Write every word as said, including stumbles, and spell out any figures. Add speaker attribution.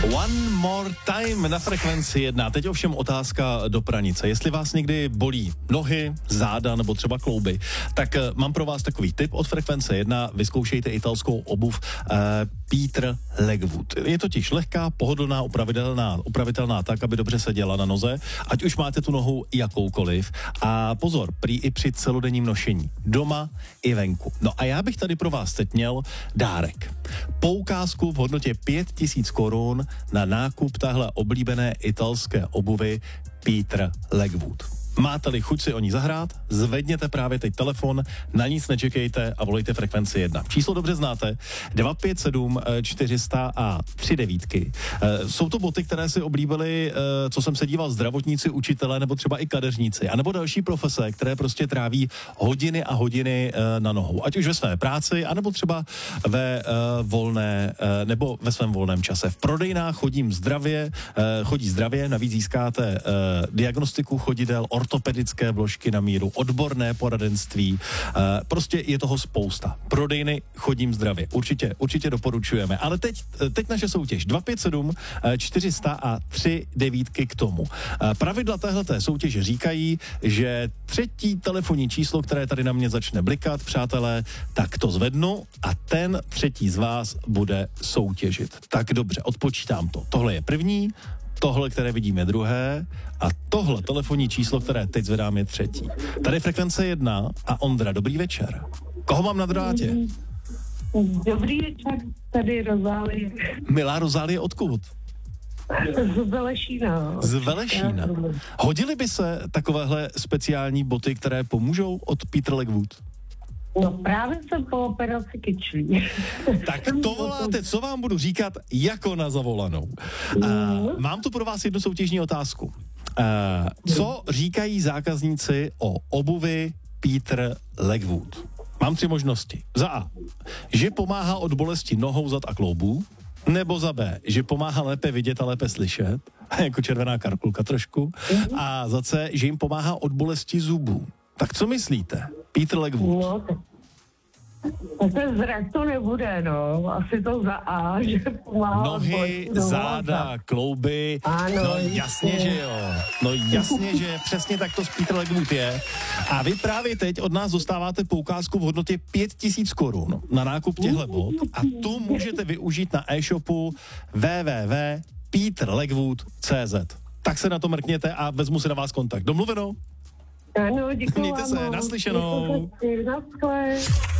Speaker 1: One more time na frekvenci jedna. Teď ovšem otázka do pranice. Jestli vás někdy bolí nohy, záda nebo třeba klouby, tak uh, mám pro vás takový tip od frekvence jedna. Vyzkoušejte italskou obuv uh, Peter Legwood. Je totiž lehká, pohodlná, upravitelná, upravitelná tak, aby dobře seděla na noze, ať už máte tu nohu jakoukoliv. A pozor, prý i při celodenním nošení. Doma i venku. No a já bych tady pro vás teď měl dárek. Poukázku v hodnotě pět tisíc korun na nákup tahle oblíbené italské obuvy Peter Legwood. Máte-li chuť si o ní zahrát, zvedněte právě teď telefon, na nic nečekejte a volejte frekvenci jedna. Číslo dobře znáte, dva pět sedm čtyři sta a tři devítky. E, jsou to boty, které si oblíbili, e, co jsem se díval, zdravotníci, učitelé nebo třeba i kadeřníci, anebo další profese, které prostě tráví hodiny a hodiny e, na nohou. Ať už ve své práci, anebo třeba ve e, volné, e, nebo ve svém volném čase. V prodejnách chodím zdravě, e, chodí zdravě, navíc získáte e, diagnostiku chodidel, ortopedické vložky na míru, odborné poradenství, e, prostě je toho spousta. Prodejny chodím zdravě. Určitě, určitě doporučujeme. Ale teď, teď naše soutěž. dva pět sedm čtyři sta a tři devítky k tomu. E, pravidla téhleté soutěže říkají, že třetí telefonní číslo, které tady na mě začne blikat, přátelé, tak to zvednu a ten třetí z vás bude soutěžit. Tak dobře, odpočítám to. Tohle je první, tohle, které vidíme, druhé a tohle telefonní číslo, které teď zvedám, je třetí. Tady frekvence jedna a Ondra, dobrý večer. Koho mám na drátě?
Speaker 2: Dobrý večer, tady Rozálie.
Speaker 1: Milá Rozálie, odkud?
Speaker 2: Z Velešína.
Speaker 1: Z Velešína. Hodily by se takovéhle speciální boty, které pomůžou od Peter Legwood?
Speaker 2: No právě jsem po operaci kyčlí.
Speaker 1: Tak to voláte, co vám budu říkat, jako na zavolanou. Uh, mám tu pro vás jednu soutěžní otázku. Uh, co říkají zákazníci o obuvi Peter Legwood? Mám tři možnosti. Za A, že pomáhá od bolesti nohou, zad a kloubů, nebo za B, že pomáhá lépe vidět a lépe slyšet, jako červená karkulka trošku, a za C, že jim pomáhá od bolesti zubů. Tak co myslíte? Peter Legwood.
Speaker 2: No, tak ten zrak to nebude, no. Asi to za A, že pomáhá.
Speaker 1: Nohy, záda, klouby.
Speaker 2: Ano,
Speaker 1: no jasně, že jo. No jasně, že přesně tak to z Peter Legwood je. A vy právě teď od nás dostáváte poukázku v hodnotě pět tisíc korun na nákup těchto bot a tu můžete využít na e-shopu w w w tečka peter legwood tečka c z. Tak se na to mrkněte a vezmu si na vás kontakt. Domluveno?
Speaker 2: Ano, děkuji.
Speaker 1: Mějte se, naslyšenou.
Speaker 2: Naschle.